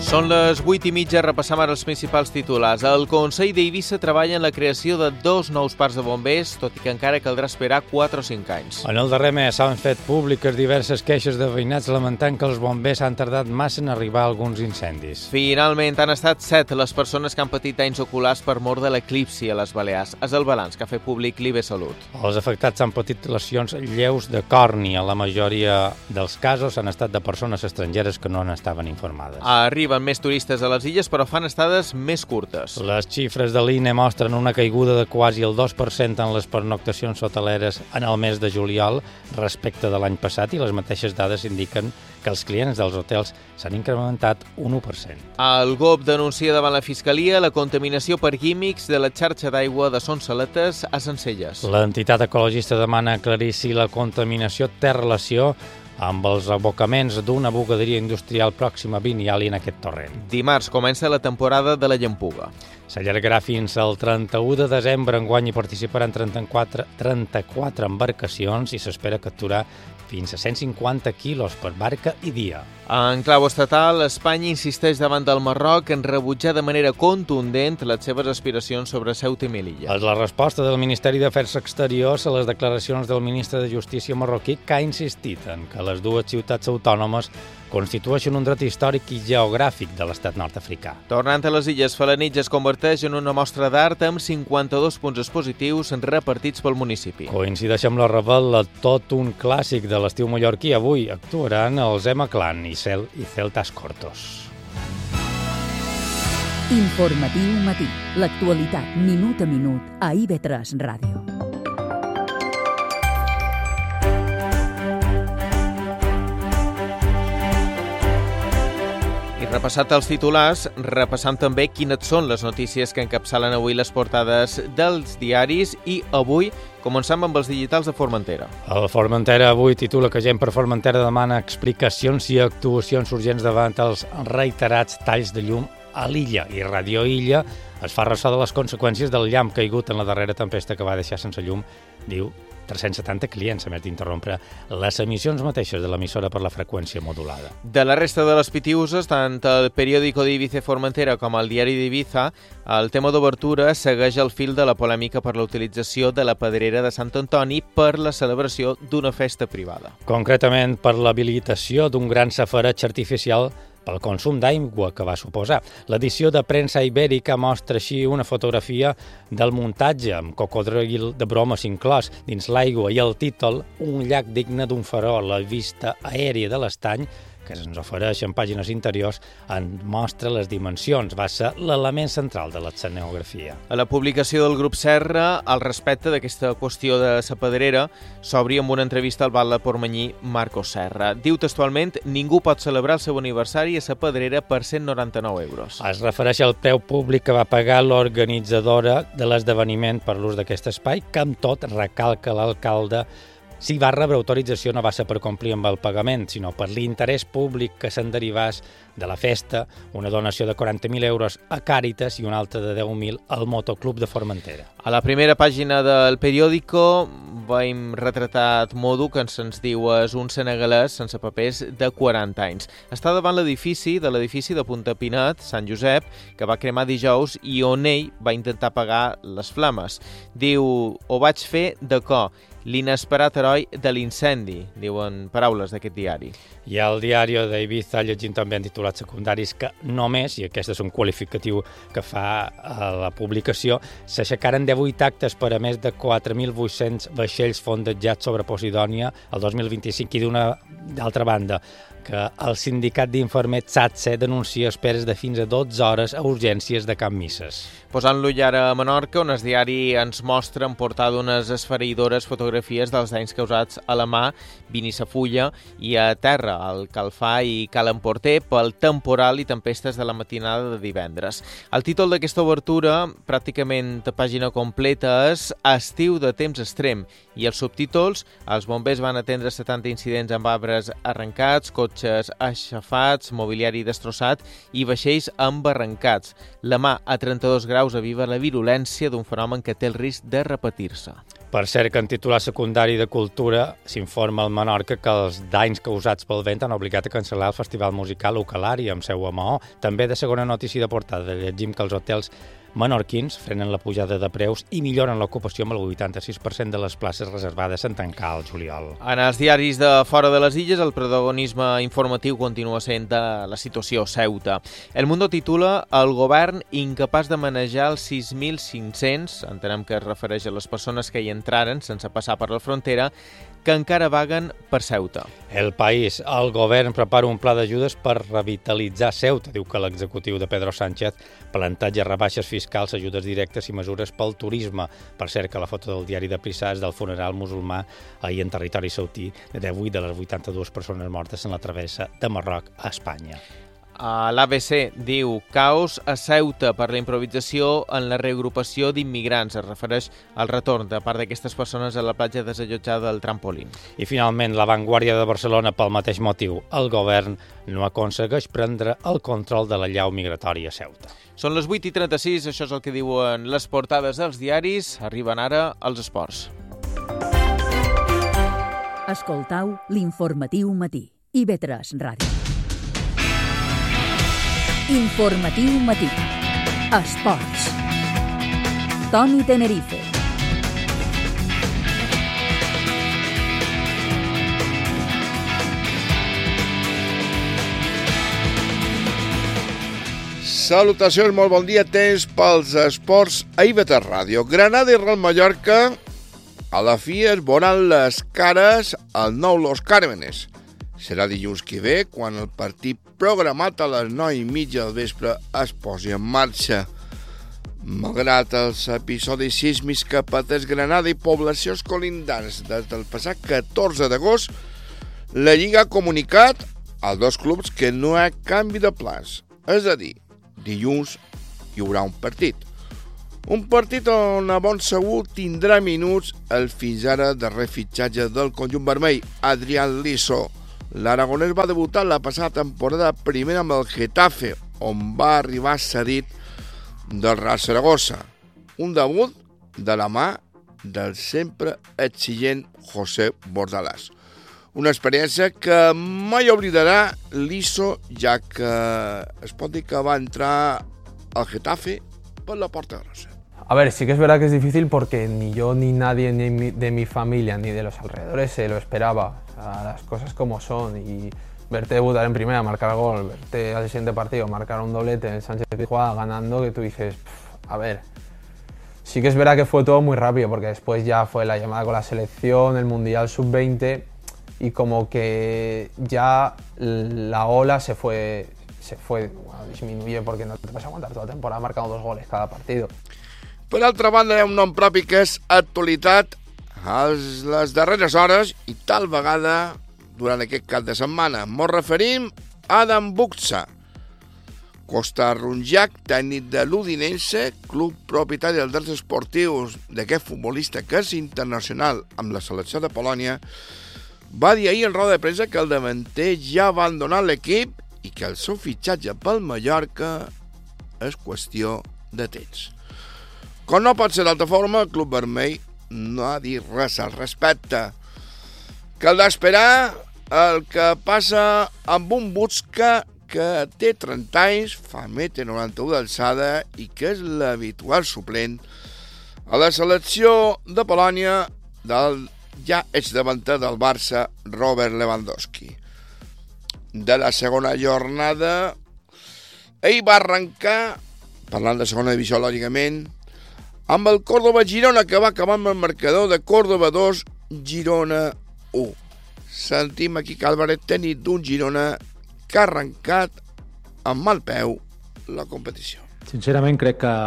Són les 8:30, repassam ara els principals titulars. El Consell d'Eivissa treballa en la creació de 2 nous parcs de bombers, tot i que encara caldrà esperar 4 o 5 anys. En el darrer mes s'han fet públiques diverses queixes de veïnats lamentant que els bombers han tardat massa en arribar a alguns incendis. Finalment, han estat 7 les persones que han patit danys oculars per mort de l'eclipsi a les Balears. És el balanç que ha fet públic l'IB Salut. Els afectats han patit lesions lleus de còrnia. La majoria dels casos han estat de persones estrangeres que no n'estaven informades. Arriben més turistes a les illes, però fan estades més curtes. Les xifres de l'INE mostren una caiguda de quasi el 2% en les pernoctacions hoteleres en el mes de juliol respecte de l'any passat, i les mateixes dades indiquen que els clients dels hotels s'han incrementat un 1%. El GOB denuncia davant la Fiscalia la contaminació per químics de la xarxa d'aigua de Son Saletes a Sencelles. L'entitat ecologista demana aclarir si la contaminació té relació amb els abocaments d'una bugaderia industrial pròxima a Vinyali en aquest torrent. Dimarts comença la temporada de la llampuga. S'allargarà fins al 31 de desembre. Enguany hi participaran 34 embarcacions i s'espera capturar fins a 150 quilos per barca i dia. En clau estatal, Espanya insisteix davant del Marroc en rebutjar de manera contundent les seves aspiracions sobre Ceuta i Melilla. És la resposta del Ministeri d'Afers Exteriors a les declaracions del ministre de Justícia marroquí, que ha insistit en que les dues ciutats autònomes constitueixen un dret històric i geogràfic de l'estat nord-africà. Tornant a les Illes, Felanitx es converteix en una mostra d'art amb 52 punts expositius repartits pel municipi. Coincideix amb la Ravel, tot un clàssic de l'estiu mallorquí. Avui actuaran els Emma Clan i Celtas Cortos. Informatiu matí. L'actualitat minut a minut a IB3 Ràdio. Repassat els titulars, repassam també quines són les notícies que encapçalen avui les portades dels diaris, i avui començam amb els digitals de Formentera. El Formentera avui titula que Gent per Formentera demana explicacions i actuacions urgents davant els reiterats talls de llum a l'illa, i Radio Illa es fa ressò de les conseqüències del llamp caigut en la darrera tempesta que va deixar sense llum, diu, 370 clients, a més d'interrompre les emissions mateixes de l'emissora per la freqüència modulada. De la resta de les pitiuses, tant el periòdico d'Ibiza Formentera com el diari d'Ibiza, el tema d'obertura segueix el fil de la polèmica per la utilització de la pedrera de Sant Antoni per la celebració d'una festa privada. Concretament per l'habilitació d'un gran safareig artificial pel consum d'aigua que va suposar. L'edició de premsa ibèrica mostra així una fotografia del muntatge amb cocodril de bromes inclòs dins l'aigua, i el títol, un llac digne d'un farol, la vista aèria de l'estany, que se'ns ofereix en pàgines interiors, en mostra les dimensions. Va ser l'element central de l'escenografia. A la publicació del grup Serra, al respecte d'aquesta qüestió de la pedrera, s'obri amb una entrevista al batlle portmanyí Marcos Serra. Diu textualment: ningú pot celebrar el seu aniversari a la pedrera per 199 euros. Es refereix al preu públic que va pagar l'organitzadora de l'esdeveniment per l'ús d'aquest espai, que amb tot recalca l'alcalde. Si va rebre autorització no va ser per complir amb el pagament, sinó per l'interès públic que se'n derivés de la festa, una donació de 40.000 euros a Càritas i una altra de 10.000 al Motoclub de Formentera. A la primera pàgina del periòdico veiem retratat Modu, que se'ns diu és un senegalès sense papers de 40 anys. Està davant l'edifici de Punta Pinet, Sant Josep, que va cremar dijous i on ell va intentar apagar les flames. Diu: ho vaig fer de cor, l'inesperat heroi de l'incendi, diuen paraules d'aquest diari. I al diari d'Ibiza llegim també en titulats secundaris que només, i aquest és un qualificatiu que fa la publicació, s'aixecaren 18 actes per a més de 4.800 vaixells fondejats sobre Posidònia el 2025, i d'altra banda, que el sindicat d'infermers SATSE denuncia esperes de fins a 12 hores a urgències de Can Misses. Posant-lo ja a Menorca, on el diari ens mostra en portada unes esfereïdores fotografies dels danys causats a la mà, Binissafulla, i a terra, al Calfà i Cal Emporter, pel temporal i tempestes de la matinada de divendres. El títol d'aquesta obertura, pràcticament a pàgina completa, és Estiu de temps extrem, i els subtítols: els bombers van atendre 70 incidents amb arbres arrencats, cotxes aixafats, mobiliari destrossat i vaixells embarrancats. La mà a 32 graus aviva la virulència d'un fenomen que té el risc de repetir-se. Per cert, que en titular secundari de Cultura s'informa al Menorca que els danys causats pel vent han obligat a cancel·lar el festival musical Ucalari amb seu a Maó. També de segona notícia de portada llegim que els hotels menorquins frenen la pujada de preus i milloren l'ocupació amb el 86% de les places reservades en tancar al juliol. En els diaris de fora de les illes, el protagonisme informatiu continua sent de la situació a Ceuta. El Mundo titula El govern incapaç de manejar els 6.500, entenem que es refereix a les persones que hi entraren sense passar per la frontera, que encara vaguen per Ceuta. El País, el govern prepara un pla d'ajudes per revitalitzar Ceuta. Diu que l'executiu de Pedro Sánchez planteja rebaixes fiscals, ajudes directes i mesures pel turisme. Per cert, que la foto del diari de Prissa és del funeral musulmà ahir en territori sautí de 18 de les 82 persones mortes en la travessa de Marroc a Espanya. L'ABC diu caos a Ceuta per la improvisació en la reagrupació d'immigrants. Es refereix al retorn de part d'aquestes persones a la platja desallotjada del Trampolín. I finalment, la Vanguardia de Barcelona pel mateix motiu. El govern no aconsegueix prendre el control de la llau migratòria a Ceuta. Són les 8:36, això és el que diuen les portades dels diaris. Arriben ara els esports. Escoltau l'informatiu matí. IB3 Ràdio. Informatiu matí. Esports. Toni Tenerife. Salutacions, molt bon dia, temps pels esports a IB3 Ràdio. Granada i Real Mallorca a la fi es veuran les cares al nou Los Cármenes. Serà dilluns que ve quan el partit programat a les 9:30 del vespre es posi en marxa. Malgrat els episodis sísmics que pateix Granada i poblacions colindants des del passat 14 d'agost, la Lliga ha comunicat als dos clubs que no hi ha canvi de plans. És a dir, dilluns hi haurà un partit. Un partit on a bon segur tindrà minuts el fins ara darrer fitxatge del conjunt vermell, Adrián Liso. L'aragonès va debutar la passada temporada primera amb el Getafe, on va arribar cedit del Real Saragossa. Un debut de la mà del sempre exigent José Bordalás. Una experiència que mai oblidarà Liso, ja que es pot dir que va entrar al Getafe por la porta grossa. A ver, sí que es verdad que es difícil porque ni yo ni nadie de mi familia ni de los alrededores se lo esperaba. O sea, las cosas como son y verte debutar en primera, marcar gol, verte al siguiente partido marcar un doblete en el Sánchez Pizjuán ganando, que tú dices, a ver, sí que es verdad que fue todo muy rápido porque después ya fue la llamada con la selección, el Mundial Sub-20 y como que ya la ola se fue, bueno, disminuye porque no te vas a aguantar toda la temporada marcando 2 goles cada partido. Per altra banda, hi ha un nom propi que és actualitat a les darreres hores i tal vegada durant aquest cap de setmana. Ens referim a Adam Buksa, costarronjac, tècnic de l'Udinese, club propietari dels drets esportius d'aquest futbolista que és internacional amb la selecció de Polònia, va dir ahir en roda de premsa que el davanter ja ha abandonat l'equip i que el seu fitxatge pel Mallorca és qüestió de temps. Com no pot ser d'altra forma, el club vermell no ha dit res al respecte. Caldrà esperar el que passa amb un Buksa que té 30 anys, fa 1,91 m d'alçada i que és l'habitual suplent a la selecció de Polònia del ja exdavanter del Barça, Robert Lewandowski. De la segona jornada, ell va arrencar, parlant de segona divisió lògicament, amb el Córdoba Girona, que va acabar amb el marcador de Córdoba 2, Girona 1. Sentim aquí que Álvarez, tècnic d'un Girona que ha arrencat amb mal peu la competició. Sincerament crec que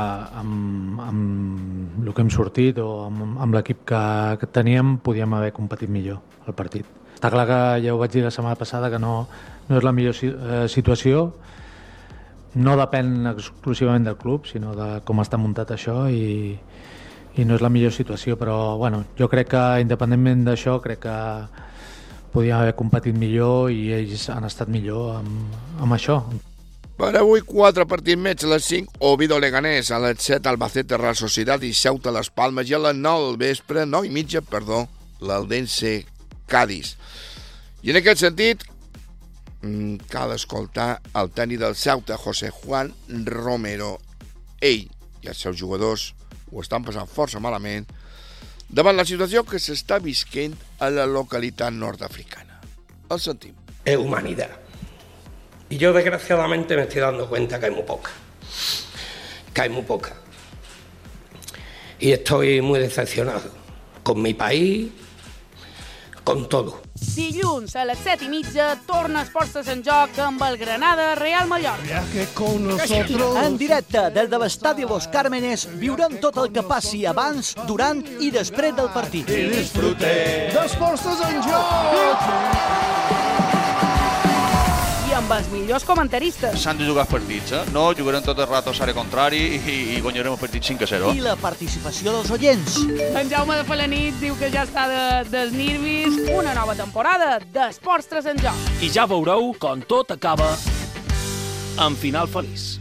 amb el que hem sortit o amb l'equip que teníem podíem haver competit millor el partit. Està clar que ja ho vaig dir la setmana passada que no és la millor situació. No depèn exclusivament del club, sinó de com està muntat això i no és la millor situació, però bueno, jo crec que independentment d'això crec que podíem haver competit millor i ells han estat millor amb això. Per avui, 4 partits més, a les 5, Oviedo Leganés, a les 7, Albacete Real Societat i Ceuta Les Palmes, i a les 9 del vespre, 9:30, l'Eldense Cádiz. I en aquest sentit, cal escoltar el tècnic del Ceuta, José Juan Romero. Ell i els seus jugadors ho estan passant força malament davant la situació que s'està visquent a la localitat nord-africana. El sentim. Es humanidad. Y yo desgraciadamente me estoy dando cuenta que hay muy poca. Y estoy muy decepcionado con mi país, con todo. Dilluns a les 7:30 torna Esports en Joc amb el Granada Real Mallorca. En directe des de l'estadi Los Cármenes viurem tot el que passi abans, durant i després del partit. I disfrutem d'Esports en Joc! I amb els millors comentaristes. S'han de jugar els partits, No jugarem tot el rato a l'àrea contrari i guanyarem el partit 5-0. I la participació dels oients. En Jaume de Felanit diu que ja està dels nervis. Una nova temporada d'Esports en Joc. I ja veureu com tot acaba en final feliç.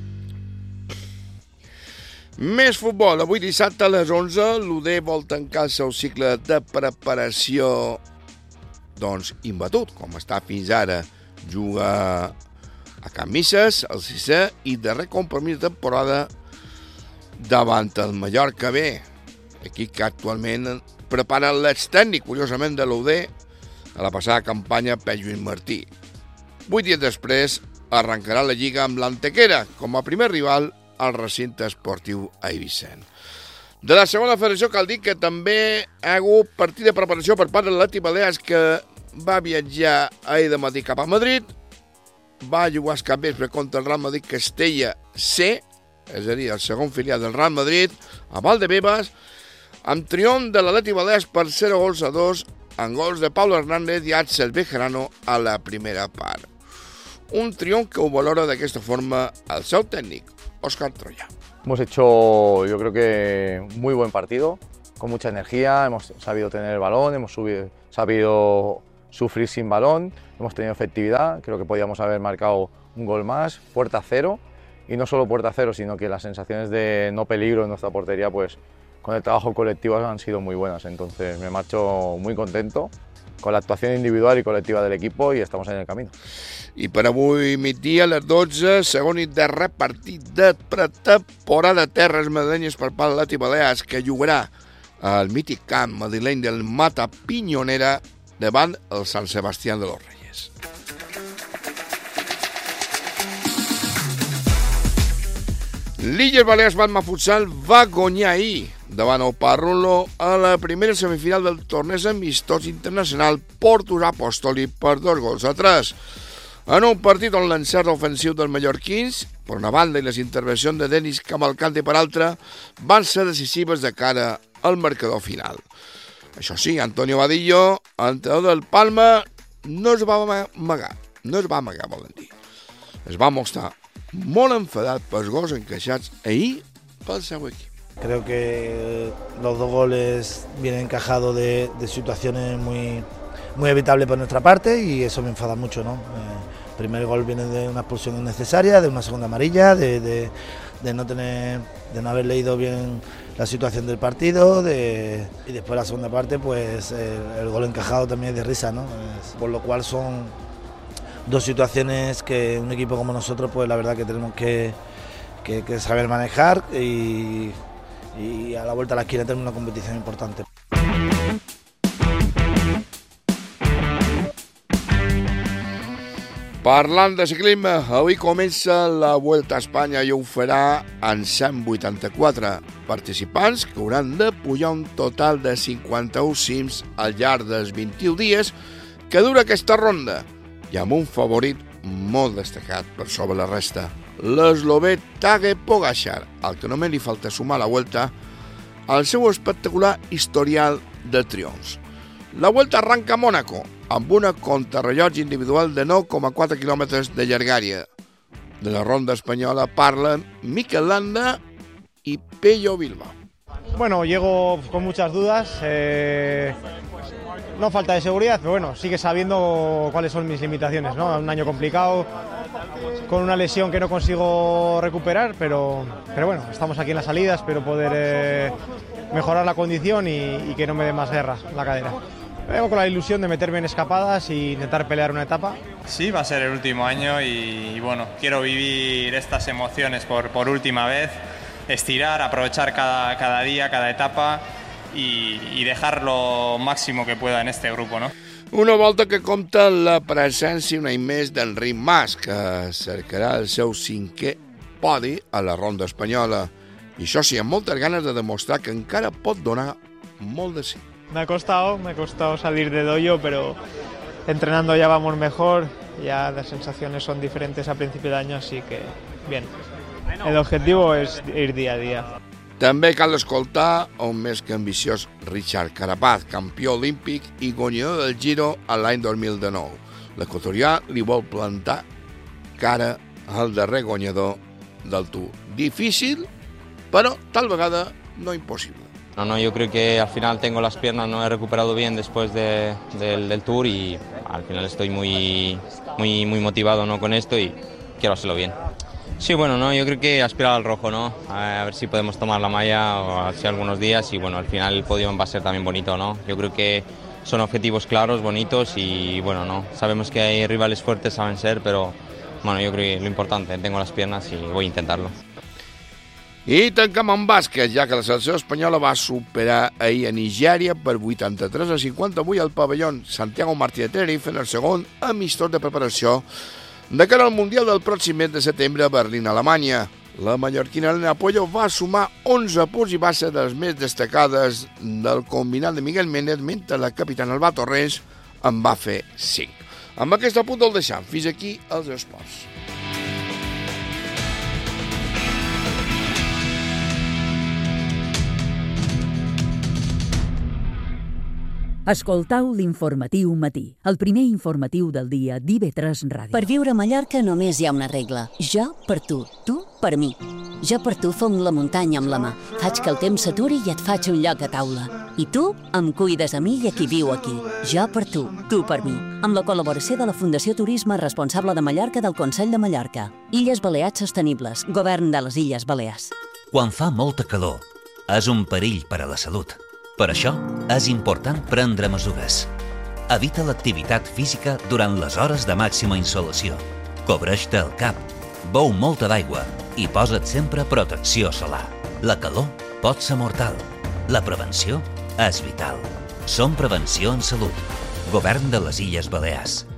Més futbol. Avui dissabte a les 11, l'UD vol tancar el seu cicle de preparació imbatut, com està fins ara. Juga a Can Misses, el 6è i darrer compromís de temporada davant el Mallorca B, equip que actualment prepara l'extècnic, curiosament, de l'UD a la passada campanya per Lluís Martí. 8 dies després arrencarà la Lliga amb l'Antequera, com a primer rival al recinte esportiu Aivicent. De la segona federació cal dir que també ha hagut partit de preparació per part de l'Atlètic Balears, que va viatjar ahir de matí cap a Madrid, va jugar al capvespre contra el Real Madrid Castella C, és a dir, el segon filial del Real Madrid, a Valdebebas, amb triomf de l'Atlètic Balears per 0-2 en gols de Pablo Hernández i Axel Bejarano a la primera part. Un triomf que ho valora d'aquesta forma el seu tècnic, Óscar Troya. Hemos hecho, yo creo que, muy buen partido, con mucha energía, hemos sabido tener el balón, hemos sabido sufrir sin balón, hemos tenido efectividad, creo que podíamos haber marcado un gol más, puerta cero, y no solo puerta cero, sino que las sensaciones de no peligro en nuestra portería, pues con el trabajo colectivo han sido muy buenas, entonces me marcho muy contento con la actuación individual y colectiva del equipo y estamos en el camino. I per avui migdia a les 12, segon i darrer partit de pretemporada Terres Madrenyes per part de l'Atlètic Balears, que jugarà al mític camp madrileny del Mata Pinyonera davant el Sant Sebastián de los Reyes. L'Illes Balears Batma Futsal va guanyar ahir davant el Parrulo a la primera semifinal del torneig amistós internacional Portus Apostoli per 2-3. En un partit on l'encert ofensiu dels mallorquins, per una banda, i les intervencions de Denis Cavalcante per altra, van ser decisives de cara al marcador final. Això sí, Antonio Vadillo, entrenador del Palma, no es va amagar, volen dir. Es va mostrar molt enfadat pels gols encaixats ahir pel seu equip. Creo que los dos goles vienen encajados de situaciones muy evitables por nuestra parte y eso me enfada mucho, ¿no? El primer gol viene de una expulsión innecesaria, de una segunda amarilla, de no haber leído bien la situación del partido y después la segunda parte, pues el gol encajado también es de risa, ¿no? Por lo cual son dos situaciones que un equipo como nosotros, pues la verdad que tenemos que saber manejar y a la vuelta a la esquina tenemos una competición importante. Parlant de ciclisme, avui comença la Vuelta a Espanya i ho farà en 184 participants que hauran de pujar un total de 51 cims al llarg dels 21 dies que dura aquesta ronda i amb un favorit molt destacat per sobre la resta, l'eslovè Tadej Pogačar, al que només li falta sumar la Vuelta al seu espectacular historial de triomfs. La Vuelta arranca a Mònaco, amb una contrarrellotge individual de 9,4 quilòmetres de llargària. De la ronda espanyola parlen Mikel Landa y Pello Bilbao. Bueno, llego con muchas dudas, no falta de seguridad, pero bueno, sigue sabiendo cuáles son mis limitaciones, ¿no? Un año complicado, con una lesión que no consigo recuperar, pero bueno, estamos aquí en las salidas, espero poder mejorar la condición y que no me dé más guerra la cadera. Vengo con la ilusión de meterme en escapadas e intentar pelear una etapa. Sí, va a ser el último año y bueno, quiero vivir estas emociones por última vez, estirar, aprovechar cada día, cada etapa y dejar lo máximo que pueda en este grupo, ¿no? Una volta que compta la presència un any més d'Enric Mas, que cercarà el seu 5è podi a la ronda espanyola. I això sí, amb moltes ganes de demostrar que encara pot donar molt de sí. Me ha costado salir de dojo, pero entrenando ya vamos mejor, ya las sensaciones son diferentes a principio de año, así que bien. El objetivo es ir día a día. També cal escoltar un més que ambiciós Richard Carapaz, campió olímpic i guanyador del Giro a l'any 2019. L'equatorià li vol plantar cara al darrer guanyador del Tour. Difícil, però tal vegada no imposible. No, yo creo que al final tengo las piernas, no he recuperado bien después del Tour y al final estoy muy motivado, ¿no?, con esto y quiero hacerlo bien. Sí, bueno, no, yo creo que aspirar al rojo, ¿no? A ver si podemos tomar la malla o hace algunos días y bueno, al final el podio va a ser también bonito, ¿no? Yo creo que son objetivos claros, bonitos y bueno, no, sabemos que hay rivales fuertes a vencer, pero bueno, yo creo que lo importante, tengo las piernas y voy a intentarlo. I tancam amb bàsquet, ja que la selecció espanyola va superar ahir a Nigèria per 83-58 al pavelló Santiago Martí de Tenerife en el segon amistós de preparació de cara al Mundial del pròxim mes de setembre a Berlín, Alemanya. La mallorquina Elena Puello va sumar 11 punts i va ser de les més destacades del combinat de Miguel Méndez, mentre la capitana Alba Torres en va fer 5. Amb aquest punt el deixam. Fins aquí els esports. Escoltau l'informatiu matí, el primer informatiu del dia d'IV3 Ràdio. Per viure a Mallorca només hi ha una regla. Jo per tu per mi. Jo per tu fong la muntanya amb la mà. Faig que el temps s'aturi i et faig un lloc a taula. I tu em cuides a mi i a qui viu aquí. Jo per tu per mi. Amb la col·laboració de la Fundació Turisme Responsable de Mallorca del Consell de Mallorca. Illes Balears Sostenibles, Govern de les Illes Balears. Quan fa molta calor, és un perill per a la salut. Per això, és important prendre mesures. Evita l'activitat física durant les hores de màxima insolació. Cobreix-te el cap, beu molta d'aigua i posa't sempre protecció solar. La calor pot ser mortal. La prevenció és vital. Som Prevenció en Salut. Govern de les Illes Balears.